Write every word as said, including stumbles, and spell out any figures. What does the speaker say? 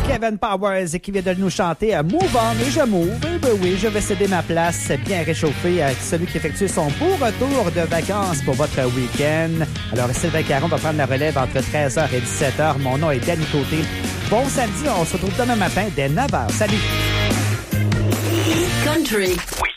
Kevin Powers qui vient de nous chanter à Move On et je move. Et ben oui, je vais céder ma place bien réchauffée à celui qui effectue son beau retour de vacances pour votre week-end. Alors, Sylvain Caron va prendre la relève entre treize heures et dix-sept heures. Mon nom est Danny Côté. Bon samedi, on se retrouve demain matin dès neuf heures. Salut! Country.